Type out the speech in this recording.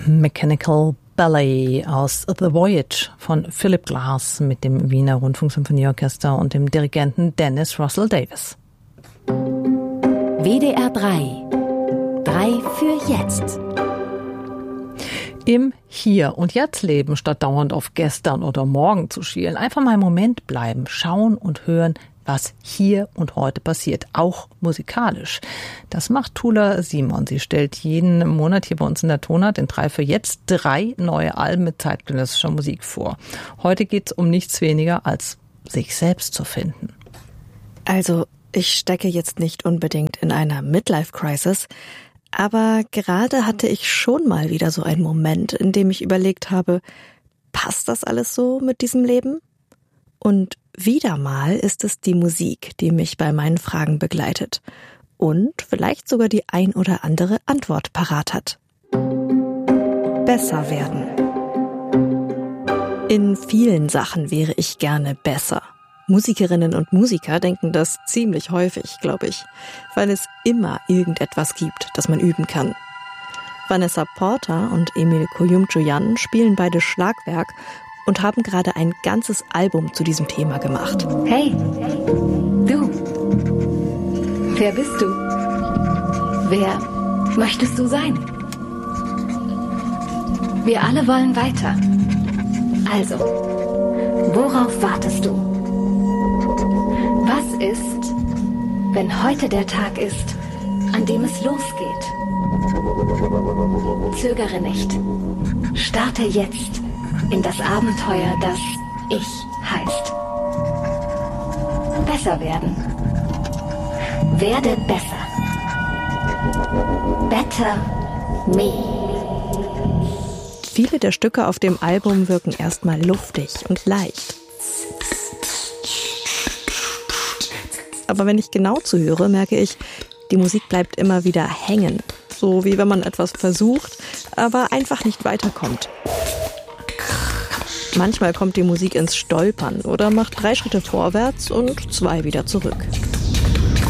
Mechanical Ballet aus The Voyage von Philip Glass mit dem Wiener Rundfunksymphonieorchester und dem Dirigenten Dennis Russell Davis. WDR 3. 3 für jetzt. Im Hier und Jetzt leben, statt dauernd auf gestern oder morgen zu schielen. Einfach mal im Moment bleiben, schauen und hören, was hier und heute passiert, auch musikalisch. Das macht Tula Simon. Sie stellt jeden Monat hier bei uns in der Tonart in 3 für jetzt 3 neue Alben mit zeitgenössischer Musik vor. Heute geht es um nichts weniger als sich selbst zu finden. Also, ich stecke jetzt nicht unbedingt in einer Midlife-Crisis, aber gerade hatte ich schon mal wieder so einen Moment, in dem ich überlegt habe, passt das alles so mit diesem Leben? Und wieder mal ist es die Musik, die mich bei meinen Fragen begleitet und vielleicht sogar die ein oder andere Antwort parat hat. Besser werden. In vielen Sachen wäre ich gerne besser. Musikerinnen und Musiker denken das ziemlich häufig, glaube ich, weil es immer irgendetwas gibt, das man üben kann. Vanessa Porter und Emil Kuyumchuyan spielen beide Schlagwerk und haben gerade ein ganzes Album zu diesem Thema gemacht. Hey, du. Wer bist du? Wer möchtest du sein? Wir alle wollen weiter. Also, worauf wartest du? Was ist, wenn heute der Tag ist, an dem es losgeht? Zögere nicht. Starte jetzt in das Abenteuer, das Ich heißt. Besser werden. Werde besser. Better me. Viele der Stücke auf dem Album wirken erstmal luftig und leicht. Aber wenn ich genau zuhöre, merke ich, die Musik bleibt immer wieder hängen. So wie wenn man etwas versucht, aber einfach nicht weiterkommt. Manchmal kommt die Musik ins Stolpern oder macht 3 Schritte vorwärts und 2 wieder zurück.